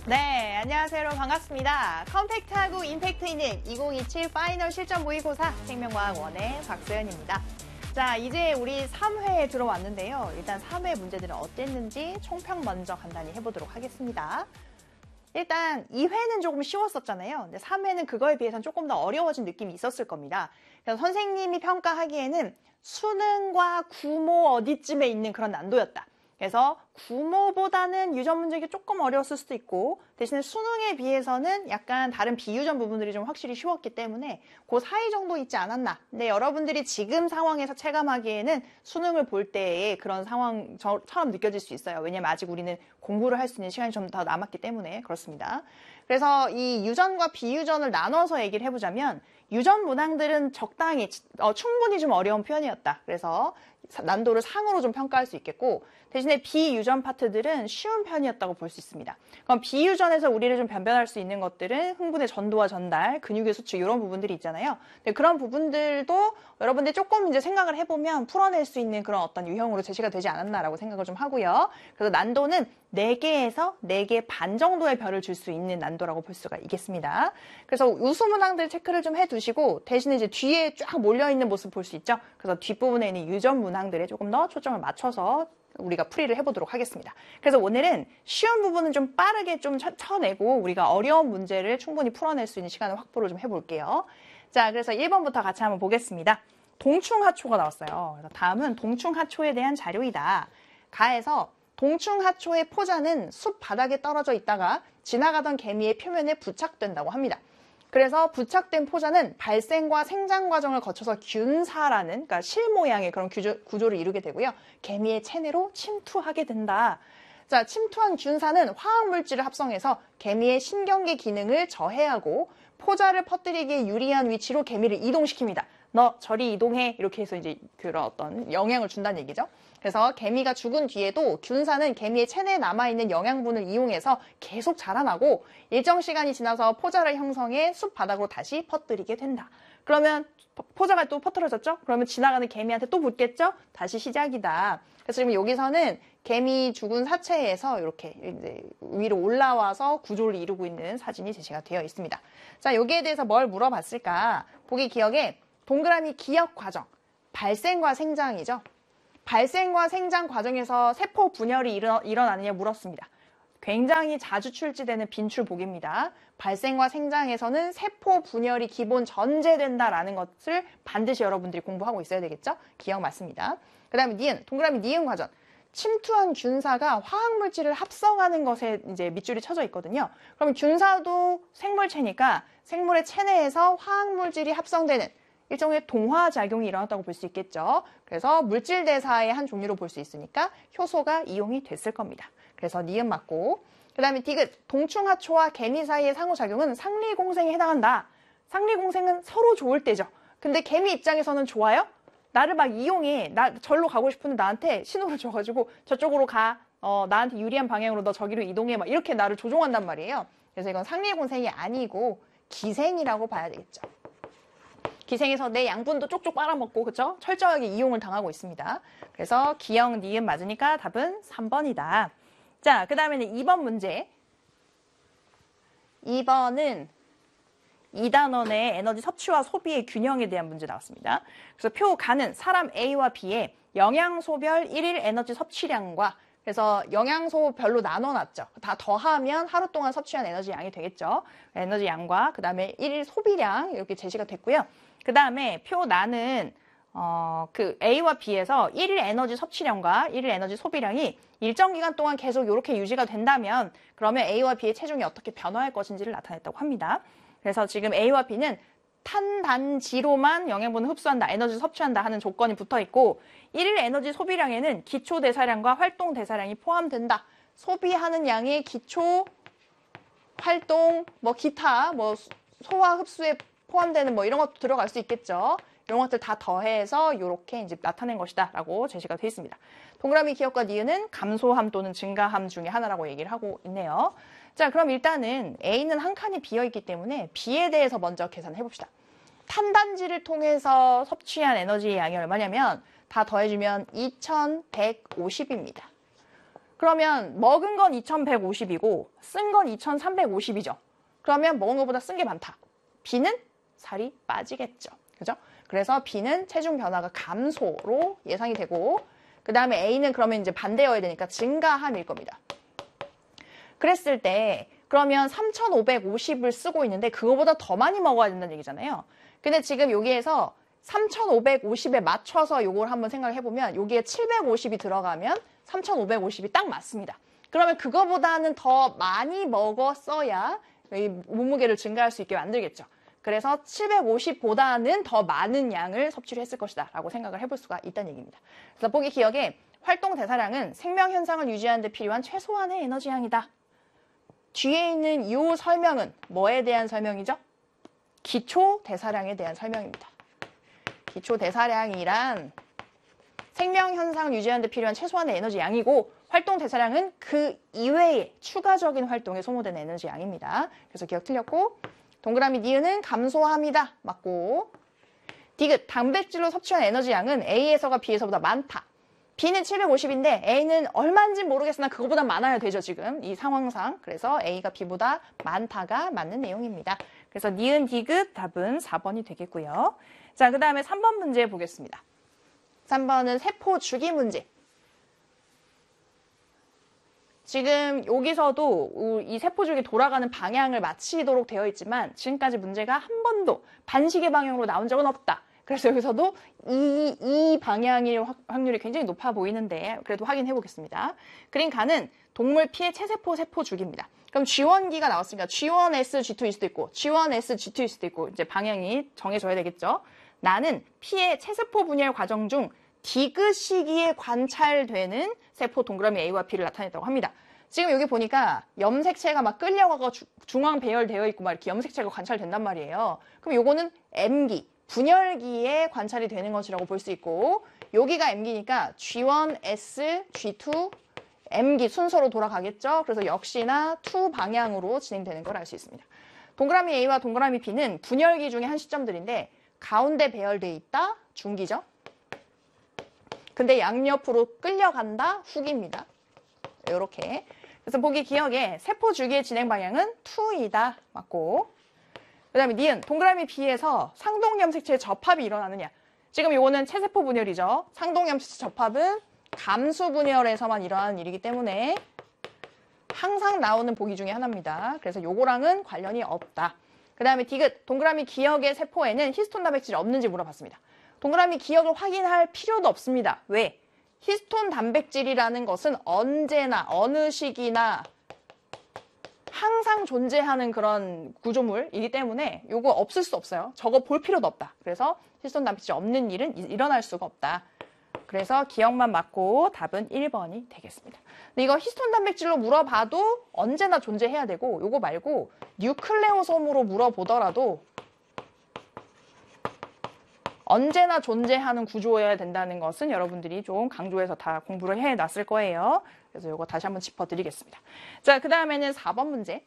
네, 안녕하세요. 여러분 반갑습니다. 컴팩트하고 임팩트 있는 2027 파이널 실전 모의고사 생명과학 1의 박소연입니다. 자, 이제 우리 3회에 들어왔는데요. 일단 3회 문제들은 어땠는지 총평 먼저 간단히 해보도록 하겠습니다. 일단 2회는 조금 쉬웠었잖아요. 근데 3회는 그거에 비해서는 조금 더 어려워진 느낌이 있었을 겁니다. 그래서 선생님이 평가하기에는 수능과 구모 어디쯤에 있는 그런 난도였다. 그래서 구모보다는 유전 문제가 조금 어려웠을 수도 있고 대신에 수능에 비해서는 약간 다른 비유전 부분들이 좀 확실히 쉬웠기 때문에 그 사이 정도 있지 않았나. 근데 여러분들이 지금 상황에서 체감하기에는 수능을 볼 때의 그런 상황처럼 느껴질 수 있어요. 왜냐면 아직 우리는 공부를 할 수 있는 시간이 좀 더 남았기 때문에 그렇습니다. 그래서 이 유전과 비유전을 나눠서 얘기를 해보자면 유전 문항들은 적당히 충분히 좀 어려운 편이었다. 그래서 난도를 상으로 좀 평가할 수 있겠고 대신에 비유전 파트들은 쉬운 편이었다고 볼 수 있습니다. 그럼 비유전에서 우리를 좀 변별할 수 있는 것들은 흥분의 전도와 전달, 근육의 수축 이런 부분들이 있잖아요. 근데 그런 부분들도 여러분들이 조금 이제 생각을 해보면 풀어낼 수 있는 그런 어떤 유형으로 제시가 되지 않았나라고 생각을 좀 하고요. 그래서 난도는 4개에서 4개 반 정도의 별을 줄 수 있는 난도라고 볼 수가 있겠습니다. 그래서 우수 문항들 체크를 좀 해두시고 대신에 이제 뒤에 쫙 몰려있는 모습 볼 수 있죠. 그래서 뒷부분에 있는 유전 문항들에 조금 더 초점을 맞춰서 우리가 풀이를 해보도록 하겠습니다. 그래서 오늘은 쉬운 부분은 좀 빠르게 좀 쳐내고 우리가 어려운 문제를 충분히 풀어낼 수 있는 시간을 확보를 좀 해볼게요. 자, 그래서 1번부터 같이 한번 보겠습니다. 동충하초가 나왔어요. 그래서 다음은 동충하초에 대한 자료이다. 가에서 동충하초의 포자는 숲 바닥에 떨어져 있다가 지나가던 개미의 표면에 부착된다고 합니다. 그래서 부착된 포자는 발생과 생장 과정을 거쳐서 균사라는 그러니까 실 모양의 그런 구조를 이루게 되고요. 개미의 체내로 침투하게 된다. 자, 침투한 균사는 화학물질을 합성해서 개미의 신경계 기능을 저해하고 포자를 퍼뜨리기에 유리한 위치로 개미를 이동시킵니다. 너 저리 이동해 이렇게 해서 이제 그런 어떤 영향을 준다는 얘기죠. 그래서 개미가 죽은 뒤에도 균사는 개미의 체내에 남아있는 영양분을 이용해서 계속 자라나고 일정 시간이 지나서 포자를 형성해 숲 바닥으로 다시 퍼뜨리게 된다. 그러면 포자가 또 퍼뜨려졌죠? 그러면 지나가는 개미한테 또 붙겠죠? 다시 시작이다. 그래서 지금 여기서는 개미 죽은 사체에서 이렇게 이제 위로 올라와서 구조를 이루고 있는 사진이 제시가 되어 있습니다. 자, 여기에 대해서 뭘 물어봤을까? 보기 기억에 동그라미 기억 과정, 발생과 생장이죠. 발생과 생장 과정에서 세포 분열이 일어나느냐 물었습니다. 굉장히 자주 출제되는 빈출보기입니다. 발생과 생장에서는 세포 분열이 기본 전제된다라는 것을 반드시 여러분들이 공부하고 있어야 되겠죠? 기억 맞습니다. 그 다음에 니은, 동그라미 니은 과정. 침투한 균사가 화학물질을 합성하는 것에 이제 밑줄이 쳐져 있거든요. 그럼 균사도 생물체니까 생물의 체내에서 화학물질이 합성되는 일종의 동화작용이 일어났다고 볼 수 있겠죠. 그래서 물질 대사의 한 종류로 볼 수 있으니까 효소가 이용이 됐을 겁니다. 그래서 니은 맞고 그 다음에 디귿, 동충하초와 개미 사이의 상호작용은 상리공생에 해당한다. 상리공생은 서로 좋을 때죠. 근데 개미 입장에서는 좋아요? 나를 막 이용해. 나 절로 가고 싶은데 나한테 신호를 줘가지고 저쪽으로 가. 나한테 유리한 방향으로 너 저기로 이동해. 막 이렇게 나를 조종한단 말이에요. 그래서 이건 상리공생이 아니고 기생이라고 봐야 되겠죠. 기생에서 내 양분도 쪽쪽 빨아먹고 그쵸? 철저하게 이용을 당하고 있습니다. 그래서 기역, 니은 맞으니까 답은 3번이다. 자, 그 다음에는 2번 문제. 2번은 2단원의 에너지 섭취와 소비의 균형에 대한 문제 나왔습니다. 그래서 표 가는 사람 A와 B의 영양소별 1일 에너지 섭취량과 그래서 영양소별로 나눠놨죠. 다 더하면 하루 동안 섭취한 에너지 양이 되겠죠. 에너지 양과 그 다음에 1일 소비량 이렇게 제시가 됐고요. 그 다음에 표 나는 그 A와 B에서 1일 에너지 섭취량과 1일 에너지 소비량이 일정 기간 동안 계속 이렇게 유지가 된다면 그러면 A와 B의 체중이 어떻게 변화할 것인지를 나타냈다고 합니다. 그래서 지금 A와 B는 탄단지로만 영양분을 흡수한다, 에너지 섭취한다 하는 조건이 붙어있고 1일 에너지 소비량에는 기초 대사량과 활동 대사량이 포함된다. 소비하는 양의 기초, 활동, 뭐 기타, 뭐 소화 흡수에 포함되는 뭐 이런 것도 들어갈 수 있겠죠. 이런 것들 다 더해서 이렇게 이제 나타낸 것이다라고 제시가 되어 있습니다. 동그라미 기억과 니은은 감소함 또는 증가함 중에 하나라고 얘기를 하고 있네요. 자, 그럼 일단은 A는 한 칸이 비어있기 때문에 B에 대해서 먼저 계산해 봅시다. 탄단지를 통해서 섭취한 에너지의 양이 얼마냐면 다 더해주면 2150입니다. 그러면 먹은 건 2150이고 쓴 건 2350이죠. 그러면 먹은 것보다 쓴 게 많다. B는 살이 빠지겠죠. 그죠? 그래서 B는 체중 변화가 감소로 예상이 되고, 그 다음에 A는 그러면 이제 반대여야 되니까 증가함일 겁니다. 그랬을 때 그러면 3550을 쓰고 있는데 그거보다 더 많이 먹어야 된다는 얘기잖아요. 근데 지금 여기에서 3550에 맞춰서 요걸 한번 생각을 해보면 여기에 750이 들어가면 3550이 딱 맞습니다. 그러면 그거보다는 더 많이 먹었어야 이 몸무게를 증가할 수 있게 만들겠죠. 그래서 750보다는 더 많은 양을 섭취를 했을 것이다 라고 생각을 해볼 수가 있다는 얘기입니다. 그래서 보기 기억에 활동 대사량은 생명 현상을 유지하는 데 필요한 최소한의 에너지량이다. 뒤에 있는 이 설명은 뭐에 대한 설명이죠? 기초 대사량에 대한 설명입니다. 기초 대사량이란 생명 현상을 유지하는 데 필요한 최소한의 에너지 양이고, 활동 대사량은 그 이외의 추가적인 활동에 소모되는 에너지 양입니다. 그래서 기억 틀렸고, 동그라미 니은은 감소합니다. 맞고, 디귿 단백질로 섭취한 에너지 양은 A에서가 B에서보다 많다. B는 750인데 A는 얼마인지 모르겠으나 그거보다 많아야 되죠, 지금 이 상황상. 그래서 A가 B보다 많다가 맞는 내용입니다. 그래서 니은 디귿 답은 4번이 되겠고요. 자, 그 다음에 3번 문제 보겠습니다. 3번은 세포 주기 문제. 지금 여기서도 이 세포 주기 돌아가는 방향을 맞추도록 되어 있지만 지금까지 문제가 한 번도 반시계 방향으로 나온 적은 없다. 그래서 여기서도 이 방향일 확률이 굉장히 높아 보이는데 그래도 확인해 보겠습니다. 그린 간은 동물 피의 체세포 세포 주기입니다. 그럼 G1기가 나왔으니까 G1S, G2일 수도 있고 G1S, G2일 수도 있고 이제 방향이 정해져야 되겠죠. 나는 피의 체세포 분열 과정 중 디귿 시기에 관찰되는 세포 동그라미 A와 B를 나타냈다고 합니다. 지금 여기 보니까 염색체가 막 끌려가고 중앙 배열되어 있고 막 이렇게 염색체가 관찰된단 말이에요. 그럼 요거는 M기, 분열기에 관찰이 되는 것이라고 볼 수 있고, 여기가 M기니까 G1S, G2, M기 순서로 돌아가겠죠. 그래서 역시나 2 방향으로 진행되는 걸 알 수 있습니다. 동그라미 A와 동그라미 B는 분열기 중에 한 시점들인데 가운데 배열돼 있다, 중기죠. 근데 양옆으로 끌려간다, 후기입니다. 이렇게. 그래서 보기 기억에 세포 주기의 진행 방향은 2이다. 맞고. 그 다음에 니은 동그라미 B에서 상동염색체의 접합이 일어나느냐. 지금 요거는 체세포 분열이죠. 상동염색체 접합은 감수 분열에서만 일어나는 일이기 때문에 항상 나오는 보기 중에 하나입니다. 그래서 요거랑은 관련이 없다. 그 다음에 디귿 동그라미 기억의 세포에는 히스톤 단백질이 없는지 물어봤습니다. 동그라미 기억을 확인할 필요도 없습니다. 왜? 히스톤 단백질이라는 것은 언제나 어느 시기나 항상 존재하는 그런 구조물이기 때문에 요거 없을 수 없어요. 저거 볼 필요도 없다. 그래서 히스톤 단백질이 없는 일은 일어날 수가 없다. 그래서 기억만 맞고 답은 1번이 되겠습니다. 근데 이거 히스톤 단백질로 물어봐도 언제나 존재해야 되고, 요거 말고 뉴클레오솜으로 물어보더라도 언제나 존재하는 구조여야 된다는 것은 여러분들이 좀 강조해서 다 공부를 해놨을 거예요. 그래서 이거 다시 한번 짚어드리겠습니다. 자, 그 다음에는 4번 문제.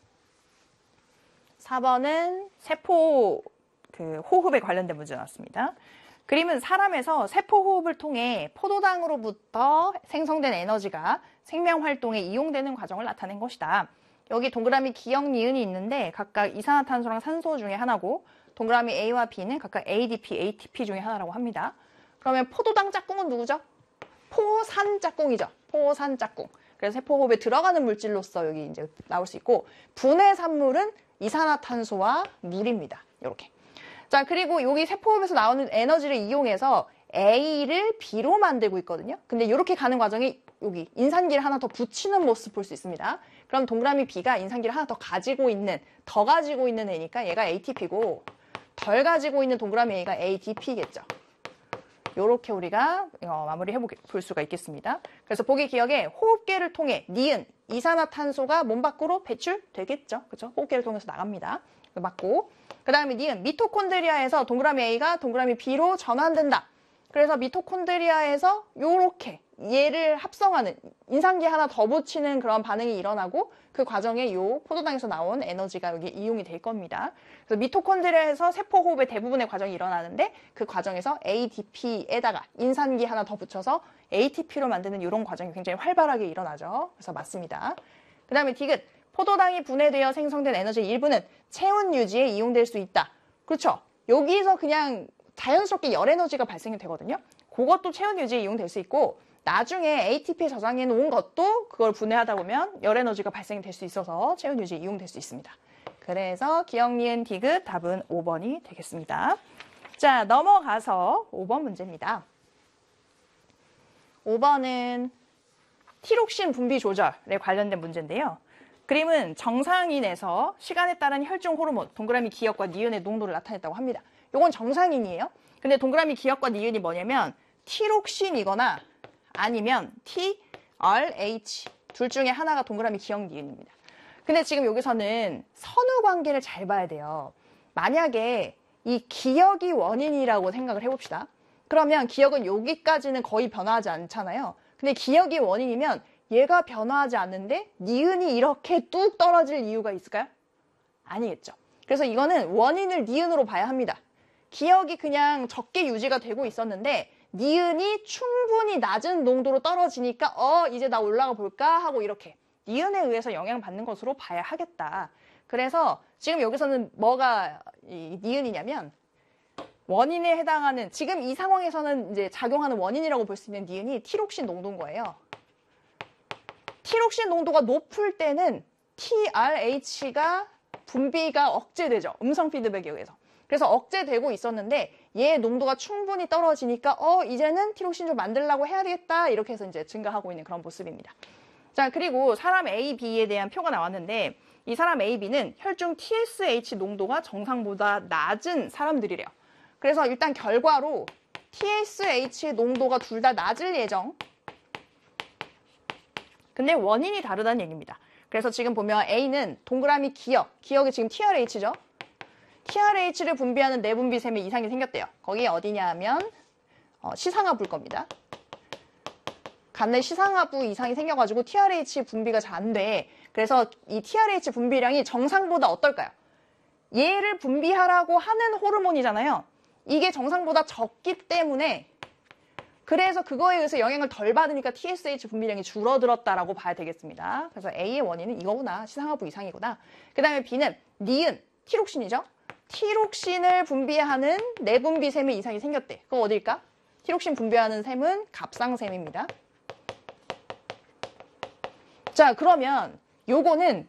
4번은 세포 호흡에 관련된 문제 나왔습니다. 그림은 사람에서 세포 호흡을 통해 포도당으로부터 생성된 에너지가 생명활동에 이용되는 과정을 나타낸 것이다. 여기 동그라미 기억, 니은이 있는데 각각 이산화탄소랑 산소 중에 하나고, 동그라미 A와 B는 각각 ADP, ATP 중에 하나라고 합니다. 그러면 포도당 짝꿍은 누구죠? 포산 짝꿍이죠. 포산 짝꿍. 그래서 세포호흡에 들어가는 물질로서 여기 이제 나올 수 있고, 분해 산물은 이산화탄소와 물입니다. 이렇게. 자, 그리고 여기 세포호흡에서 나오는 에너지를 이용해서 A를 B로 만들고 있거든요. 근데 이렇게 가는 과정이 여기 인산기를 하나 더 붙이는 모습 볼 수 있습니다. 그럼 동그라미 B가 인산기를 하나 더 가지고 있는 애니까 얘가 ATP고, 덜 가지고 있는 동그라미 A가 ADP겠죠. 이렇게 우리가 마무리해 볼 수가 있겠습니다. 그래서 보기 기억에 호흡계를 통해 니은 이산화탄소가 몸 밖으로 배출되겠죠. 그렇죠? 호흡계를 통해서 나갑니다. 맞고, 그 다음에 니은 미토콘드리아에서 동그라미 A가 동그라미 B로 전환된다. 그래서 미토콘드리아에서 요렇게 얘를 합성하는 인산기 하나 더 붙이는 그런 반응이 일어나고 그 과정에 요 포도당에서 나온 에너지가 여기 이용이 될 겁니다. 그래서 미토콘드리아에서 세포 호흡의 대부분의 과정이 일어나는데 그 과정에서 ADP에다가 인산기 하나 더 붙여서 ATP로 만드는 이런 과정이 굉장히 활발하게 일어나죠. 그래서 맞습니다. 그 다음에 디귿, 포도당이 분해되어 생성된 에너지의 일부는 체온 유지에 이용될 수 있다. 그렇죠? 여기서 그냥 자연스럽게 열 에너지가 발생이 되거든요. 그것도 체온 유지에 이용될 수 있고 나중에 ATP에 저장해 놓은 것도 그걸 분해하다 보면 열 에너지가 발생이 될 수 있어서 체온 유지에 이용될 수 있습니다. 그래서 기억, 니은, 디귿 답은 5번이 되겠습니다. 자, 넘어가서 5번 문제입니다. 5번은 티록신 분비 조절에 관련된 문제인데요. 그림은 정상인에서 시간에 따른 혈중 호르몬, 동그라미 기억과 니은의 농도를 나타냈다고 합니다. 이건 정상인이에요. 근데 동그라미 기억과 니은이 뭐냐면 티록신이거나 아니면 TRH 둘 중에 하나가 동그라미 기억 니은입니다. 근데 지금 여기서는 선후 관계를 잘 봐야 돼요. 만약에 이 기억이 원인이라고 생각을 해봅시다. 그러면 기억은 여기까지는 거의 변화하지 않잖아요. 근데 기억이 원인이면 얘가 변화하지 않는데 니은이 이렇게 뚝 떨어질 이유가 있을까요? 아니겠죠. 그래서 이거는 원인을 니은으로 봐야 합니다. 기억이 그냥 적게 유지가 되고 있었는데 니은이 충분히 낮은 농도로 떨어지니까 이제 나 올라가 볼까 하고 이렇게 니은에 의해서 영향받는 것으로 봐야 하겠다. 그래서 지금 여기서는 뭐가 니은이냐면 원인에 해당하는 지금 이 상황에서는 이제 작용하는 원인이라고 볼 수 있는 니은이 티록신 농도인 거예요. 티록신 농도가 높을 때는 TRH가 분비가 억제되죠. 음성 피드백에 의해서. 그래서 억제되고 있었는데 얘 농도가 충분히 떨어지니까 이제는 티록신 좀 만들려고 해야 되겠다. 이렇게 해서 이제 증가하고 있는 그런 모습입니다. 자, 그리고 사람 A, B에 대한 표가 나왔는데 이 사람 A, B는 혈중 TSH 농도가 정상보다 낮은 사람들이래요. 그래서 일단 결과로 TSH 농도가 둘 다 낮을 예정. 근데 원인이 다르다는 얘기입니다. 그래서 지금 보면 A는 동그라미 기억이 지금 TRH죠. TRH를 분비하는 내분비샘의 이상이 생겼대요. 거기 어디냐 하면 시상하부일 겁니다. 간내 시상하부 이상이 생겨가지고 TRH 분비가 잘 안 돼. 그래서 이 TRH 분비량이 정상보다 어떨까요? 얘를 분비하라고 하는 호르몬이잖아요. 이게 정상보다 적기 때문에 그래서 그거에 의해서 영향을 덜 받으니까 TSH 분비량이 줄어들었다라고 봐야 되겠습니다. 그래서 A의 원인은 이거구나. 시상하부 이상이구나. 그 다음에 B는 니은, 티록신이죠. 티록신을 분비하는 내분비샘의 이상이 생겼대. 그거 어딜까? 티록신 분비하는 샘은 갑상샘입니다. 자, 그러면 요거는